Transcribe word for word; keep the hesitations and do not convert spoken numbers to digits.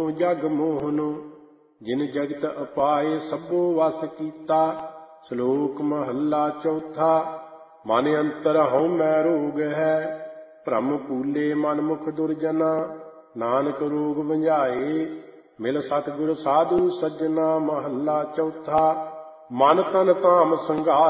ਜਗ ਮੋਹਨ। ਜਿਨ ਜਗਤ ਅਪਾਏ ਸਭੋ ਵਸ ਕੀਤਾ। ਸ਼ਲੋਕ ਮਹੱਲਾ ਚੌਥਾ। ਮਨ ਅੰਤਰ ਹਉ ਮੈ ਰੋਗ ਹੈ, ਭ੍ਰਮ ਭੂਲੇ ਮਨ ਮੁਖ ਦੁਰਜਨਾ। ਨਾਨਕ ਰੋਗ ਵੰਝਾਏ, ਮਿਲ ਸਤਿਗੁਰ ਸਾਧੂ ਸੱਜਣਾ। ਮਹੱਲਾ ਚੌਥਾ। ਮਨ ਤਨ ਧਾਮ ਸੰਘਾਰ